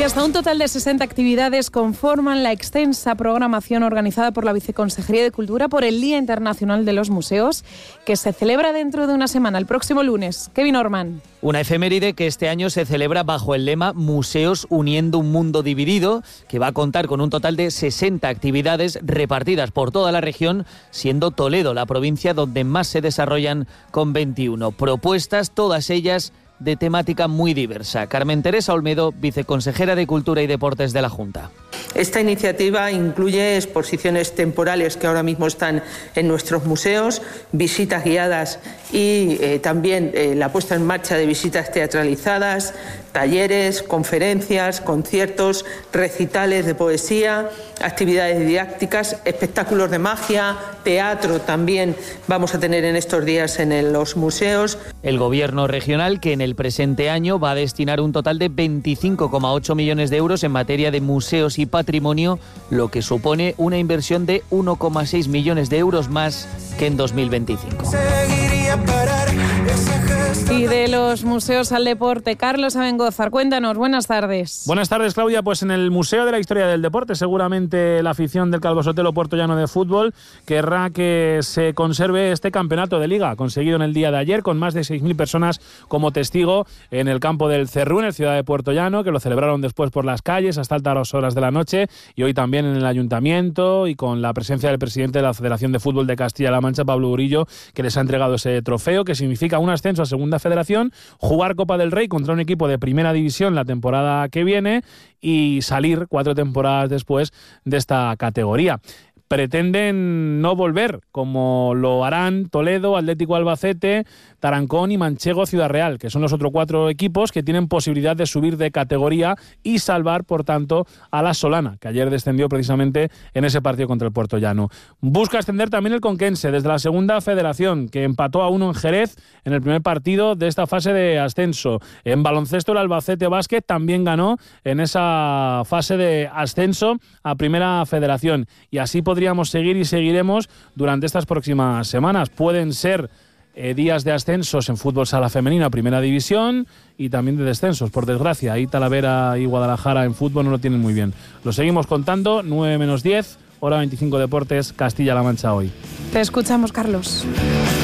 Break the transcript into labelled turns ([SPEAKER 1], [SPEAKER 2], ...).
[SPEAKER 1] hasta un total de 60 actividades conforman la extensa programación organizada por la Viceconsejería de Cultura por el Día Internacional de los Museos, que se celebra dentro de una semana, el próximo lunes. Kevin Orman.
[SPEAKER 2] Una efeméride que este año se celebra bajo el lema Museos uniendo un mundo dividido, que va a contar con un total de 60 actividades repartidas por toda la región, siendo Toledo la provincia donde más se desarrollan, con 21 propuestas, todas ellas de temática muy diversa. Carmen Teresa Olmedo, viceconsejera de Cultura y Deportes de la Junta.
[SPEAKER 3] Esta iniciativa incluye exposiciones temporales que ahora mismo están en nuestros museos, visitas guiadas y también la puesta en marcha de visitas teatralizadas, talleres, conferencias, conciertos, recitales de poesía, actividades didácticas, espectáculos de magia, teatro también vamos a tener en estos días en los museos.
[SPEAKER 2] El Gobierno regional, que en el presente año va a destinar un total de 25,8 millones de euros en materia de museos y patrimonio, lo que supone una inversión de 1,6 millones de euros más que en 2025.
[SPEAKER 1] Y de los museos al deporte, Carlos Abengózar, cuéntanos, buenas tardes.
[SPEAKER 4] Buenas tardes, Claudia. Pues en el Museo de la Historia del Deporte, seguramente la afición del Calvo Sotelo Puertollano de Fútbol querrá que se conserve este campeonato de Liga, conseguido en el día de ayer, con más de 6.000 personas como testigo en el campo del Cerrú, en la ciudad de Puertollano, que lo celebraron después por las calles hasta altas horas de la noche, y hoy también en el Ayuntamiento, y con la presencia del presidente de la Federación de Fútbol de Castilla-La Mancha, Pablo Urillo, que les ha entregado ese trofeo, que significa un ascenso a Segunda Federación, jugar Copa del Rey contra un equipo de Primera División la temporada que viene y salir 4 temporadas después de esta categoría. Pretenden no volver, como lo harán Toledo, Atlético Albacete, Tarancón y Manchego Ciudad Real, que son los otros 4 equipos que tienen posibilidad de subir de categoría y salvar, por tanto, a la Solana, que ayer descendió precisamente en ese partido contra el Puertollano. Busca ascender también el Conquense desde la Segunda Federación, que empató a 1 en Jerez en el primer partido de esta fase de ascenso. En baloncesto, el Albacete Básquet también ganó en esa fase de ascenso a Primera Federación, y así podríamos seguir y seguiremos durante estas próximas semanas. Pueden ser días de ascensos en fútbol sala femenina, Primera División, y también de descensos, por desgracia. Ahí Talavera y Guadalajara en fútbol no lo tienen muy bien. Lo seguimos contando, 9 menos 10, hora 25 Deportes, Castilla-La Mancha hoy.
[SPEAKER 1] Te escuchamos, Carlos.